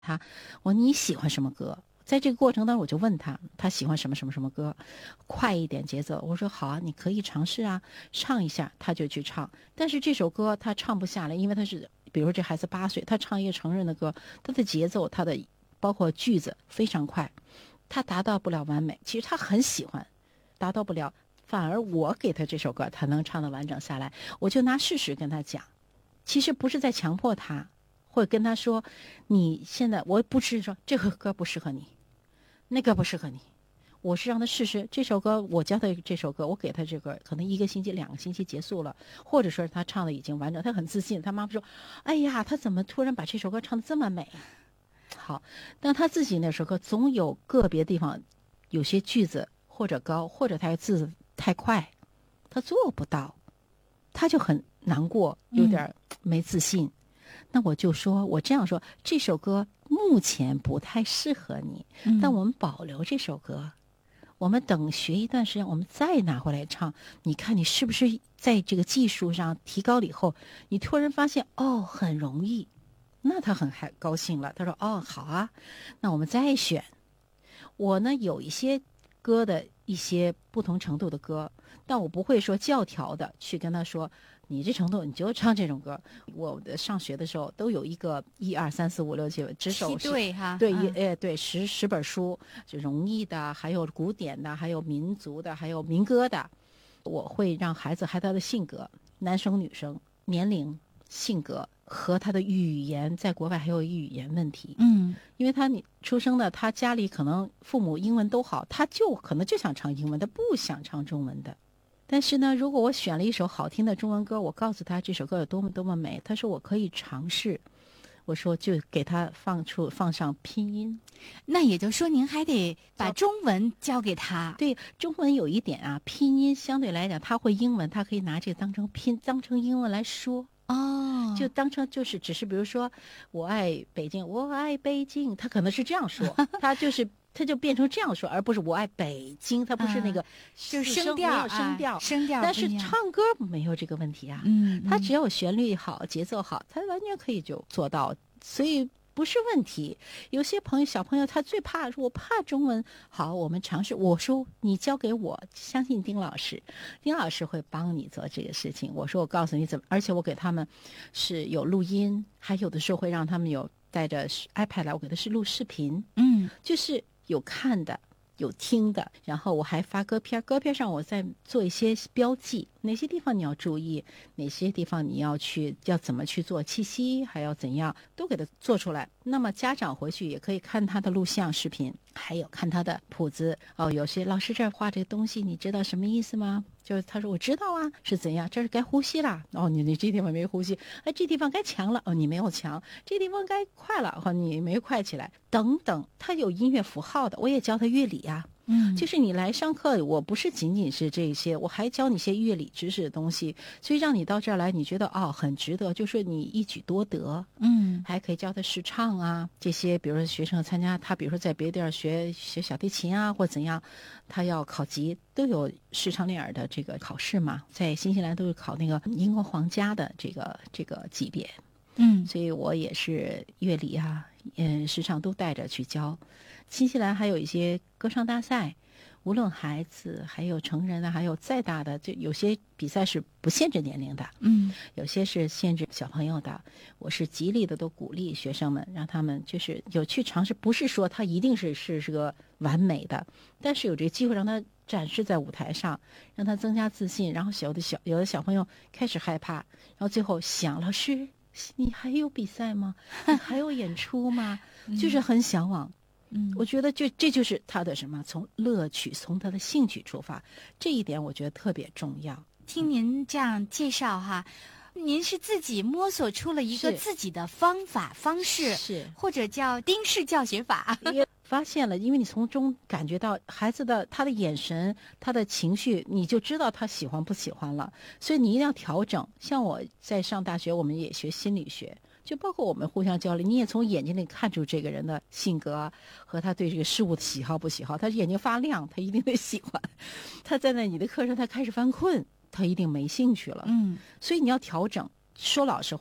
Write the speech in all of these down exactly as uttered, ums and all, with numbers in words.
他，我你喜欢什么歌？在这个过程当中，我就问他，他喜欢什么什么什么歌，快一点节奏。我说好啊，你可以尝试啊，唱一下，他就去唱。但是这首歌他唱不下来，因为他是，比如说这孩子八岁，他唱一个成人的歌，他的节奏，他的包括句子非常快，他达到不了完美。其实他很喜欢，达到不了，反而我给他这首歌，他能唱得完整下来。我就拿事实跟他讲，其实不是在强迫他。或者跟他说，你现在我不是说这个歌不适合你，那个不适合你，我是让他试试这首歌，我教他这首歌，我给他这个可能一个星期两个星期结束了，或者说他唱的已经完整，他很自信，他妈妈说，哎呀，他怎么突然把这首歌唱得这么美？好，但他自己那首歌总有个别地方有些句子或者高，或者他字太快，他做不到，他就很难过，有点没自信。嗯，那我就说，我这样说，这首歌目前不太适合你，嗯，但我们保留这首歌，我们等学一段时间，我们再拿回来唱。你看你是不是在这个技术上提高了以后，你突然发现哦很容易，那他很还高兴了。他说哦好啊，那我们再选。我呢有一些歌的一些不同程度的歌，但我不会说教条的去跟他说。你这程度你就唱这种歌。我的上学的时候都有一个一二三四五六七指手对哈， 对， 嗯、 哎对，十十本书，就容易的，还有古典的，还有民族的，还有民歌的。我会让孩子还他的性格，男生女生、年龄、性格和他的语言，在国外还有语言问题。 嗯， 因为他你出生的，他家里可能父母英文都好，他就可能就想唱英文，他不想唱中文的。但是呢，如果我选了一首好听的中文歌，我告诉他这首歌有多么多么美，他说我可以尝试，我说就给他放出放上拼音。 那也就是说您还得把中文教给他。 对，中文有一点啊，拼音相对来讲他会英文，他可以拿这个当成拼当成英文来说。 哦， 就当成就是只是比如说我爱北京，我爱北京，他可能是这样说，他就是他就变成这样说，而不是我爱北京，他不是那个、 嗯、就是声调声调、啊、 声调， 但是唱歌没有这个问题啊， 嗯， 他只要旋律好、节奏好，他完全可以就做到，所以不是问题。有些朋友小朋友他最怕说我怕中文，好，我们尝试。我说你交给我，相信丁老师，丁老师会帮你做这个事情。我说我告诉你怎么，而且我给他们是有录音，还有的时候会让他们有带着 iPad 来，我给的是录视频， 嗯， 就是有看的。有听的，然后我还发歌片，歌片上我再做一些标记，哪些地方你要注意，哪些地方你要去要怎么去做气息，还要怎样，都给他做出来。那么家长回去也可以看他的录像视频，还有看他的谱子。哦，有些老师这儿画这个东西，你知道什么意思吗？就是他说我知道啊，是怎样？这是该呼吸啦。哦，你你这地方没呼吸，哎，这地方该强了，哦，你没有强，这地方该快了，哦，你没快起来，等等。他有音乐符号的，我也教他乐理啊。 嗯， 就是你来上课，我不是仅仅是这些，我还教你些乐理知识的东西，所以让你到这儿来，你觉得哦很值得，就是你一举多得。 嗯， 还可以教他试唱啊，这些比如说学生参加他，比如说在别的地儿学学小提琴啊，或怎样，他要考级都有视唱练耳的这个考试嘛，在新西兰都是考那个英国皇家的这个这个级别。 嗯， 所以我也是乐理啊，嗯，时常都带着去教。新西兰还有一些歌唱大赛，无论孩子还有成人的，还有再大的，就有些比赛是不限制年龄的， 嗯， 有些是限制小朋友的。我是极力的都鼓励学生们，让他们就是有去尝试，不是说他一定是是是个完美的，但是有这个机会让他展示在舞台上，让他增加自信。然后有的小有的小朋友开始害怕，然后最后想老师。你还有比赛吗？你还有演出吗？就是很向往。 嗯， 我觉得这这就是他的什么？从乐趣，从他的兴趣出发，这一点我觉得特别重要。 听您这样介绍哈，您是自己摸索出了一个自己的方法方式， 是或者叫丁式教学法。 发现了，因为你从中感觉到孩子的他的眼神、他的情绪，你就知道他喜欢不喜欢了。所以你一定要调整。像我在上大学，我们也学心理学，就包括我们互相交流，你也从眼睛里看出这个人的性格和他对这个事物的喜好不喜好。他眼睛发亮，他一定会喜欢；他在那你的课上他开始犯困，他一定没兴趣了。 嗯， 所以你要调整。说老实话。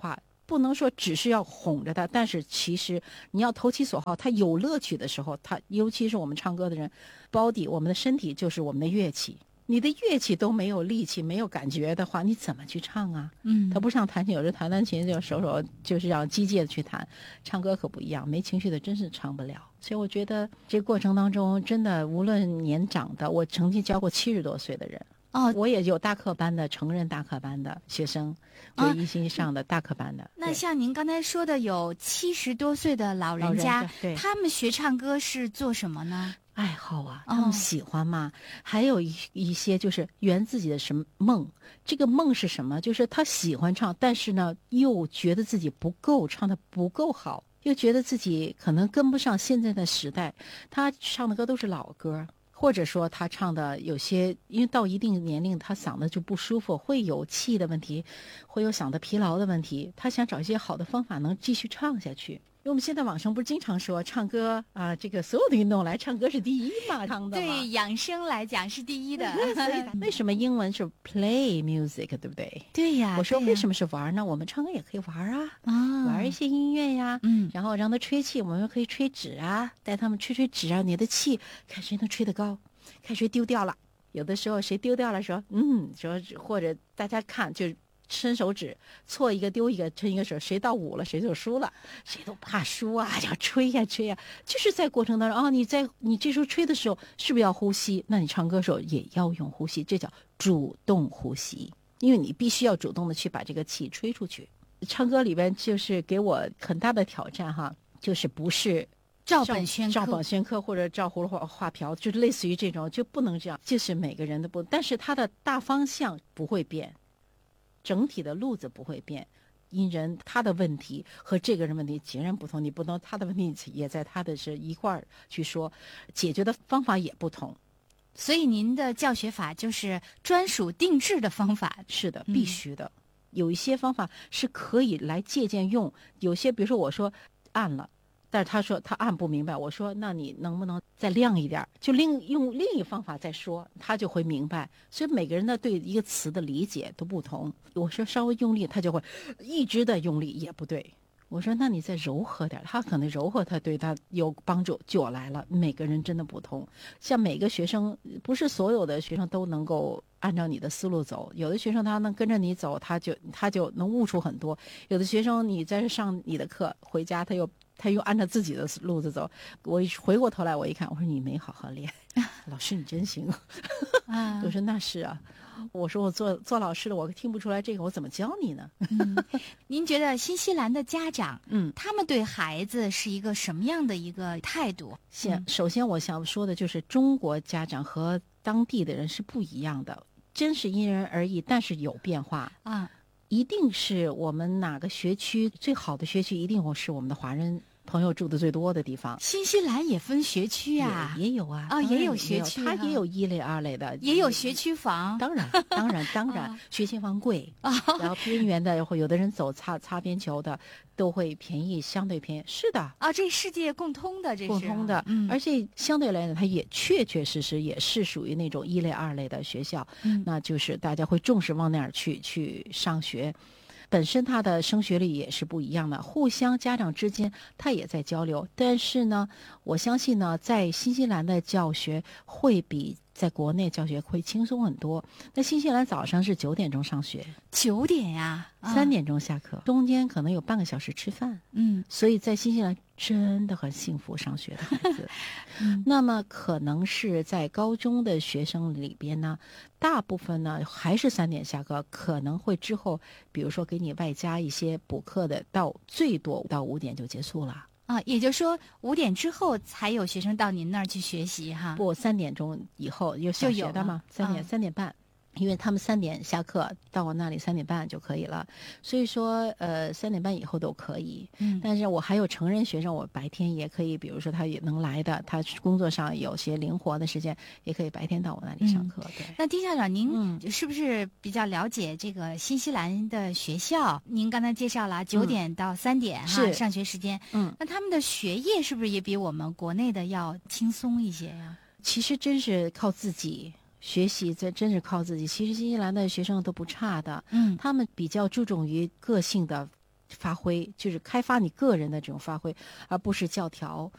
不能说只是要哄着他，但是其实你要投其所好，他有乐趣的时候，他尤其是我们唱歌的人 body 我们的身体就是我们的乐器，你的乐器都没有力气没有感觉的话，你怎么去唱啊？ 嗯， 他不像弹琴，有时弹弹琴就手手就是让机械的去弹，唱歌可不一样，没情绪的真是唱不了。所以我觉得这过程当中真的无论年长的，我曾经教过七十多岁的人。 哦， 我也有大课班的成人大课班的学生，就一星期上的大课班的。 啊、那像您刚才说的，有七十多岁的老人家， 对， 他们学唱歌是做什么呢？ 爱好啊，他们喜欢嘛。哦、还有一一些就是圆自己的什么梦，这个梦是什么？就是他喜欢唱，但是呢，又觉得自己不够，唱的不够好，又觉得自己可能跟不上现在的时代。他唱的歌都是老歌。或者说他唱的有些，因为到一定年龄他嗓子就不舒服，会有气的问题，会有嗓子疲劳的问题，他想找一些好的方法能继续唱下去。因为我们现在网上不是经常说唱歌啊，这个所有的运动来唱歌是第一嘛，唱的嘛， 对养生来讲是第一的。 为什么英文是 play music 对不对？ 对呀， 我说为什么是玩呢？我们唱歌也可以玩啊，啊玩一些音乐呀， 嗯， 然后让他吹气，我们可以吹纸啊，带他们吹吹纸啊，你的气看谁能吹得高，看谁丢掉了。有的时候谁丢掉了说嗯，说或者大家看就伸手指，错一个丢一个，伸一个手，谁到五了谁就输了，谁都怕输啊，要吹呀吹呀，就是在过程当中啊，你在你这时候吹的时候是不是要呼吸？那你唱歌的时候也要用呼吸，这叫主动呼吸，因为你必须要主动的去把这个气吹出去。唱歌里边就是给我很大的挑战哈，就是不是照本宣科， 照本宣科或者照葫芦画画瓢，就是类似于这种，就不能这样，就是每个人的不，但是它的大方向不会变。整体的路子不会变，因人他的问题和这个人问题截然不同，你不能他的问题也在他的是一块儿去说，解决的方法也不同。 所以您的教学法就是专属定制的方法。 是的，必须的。嗯、有一些方法是可以来借鉴用，有些比如说我说按了。但是他说他按不明白，我说那你能不能再亮一点，就另用另一个方法再说，他就会明白。所以每个人的对一个词的理解都不同。我说稍微用力，他就会一直的用力也不对。我说那你再柔和点，他可能柔和他对他有帮助。就我来了，每个人真的不同。像每个学生，不是所有的学生都能够按照你的思路走，有的学生他能跟着你走，他就他就能悟出很多。有的学生你在上你的课，回家他又他又按照自己的路子走。我回过头来我一看，我说你没好好练，老师你真行。啊、我说那是啊，我说我做做老师的，我听不出来这个，我怎么教你呢？ 嗯、您觉得新西兰的家长， 嗯， 他们对孩子是一个什么样的一个态度？ 先，首先我想说的就是中国家长和当地的人是不一样的，真是因人而异，但是有变化啊。 一定是我们哪个学区最好的学区，一定是我们的华人朋友住的最多的地方。 新西兰也分学区啊， 也, 也有啊， 哦，也有学区、 啊，它也有一类、二类的， 也有学区房。 当然，当然，当然，学区房贵，然后边缘的，会有的人走擦擦边球的，都会便宜，相对便宜。是的， 啊，这世界共通的，这是共通的， 嗯， 而且相对来讲，它也确确实实也是属于那种一类、二类的学校， 嗯， 那就是大家会重视往那儿去去上学。本身它的升学率也是不一样的，互相家长之间他也在交流，但是呢，我相信呢，在新西兰的教学会比在国内教学会轻松很多。那新西兰早上是九点钟上学， 九点呀， 啊、三点钟下课，中间可能有半个小时吃饭， 嗯， 所以在新西兰真的很幸福，上学的孩子。嗯、那么可能是在高中的学生里边呢，大部分呢还是三点下课，可能会之后比如说给你外加一些补课的，到最多到五点就结束了。 啊，也就是说五点之后才有学生到您那儿去学习哈？ 不，三点钟以后有小学的嘛，三点、啊、三点半。因为他们三点下课到我那里三点半就可以了，所以说呃三点半以后都可以。 嗯， 但是我还有成人学生，我白天也可以，比如说他也能来的，他工作上有些灵活的时间，也可以白天到我那里上课。嗯、对。 那丁校长，您是不是比较了解这个新西兰的学校？您刚才介绍了九点到三点、嗯、哈上学时间。 嗯， 那他们的学业是不是也比我们国内的要轻松一些呀？ 其实真是靠自己。学习这真是靠自己。其实新西兰的学生都不差的， 嗯， 他们比较注重于个性的发挥，就是开发你个人的这种发挥，而不是教条。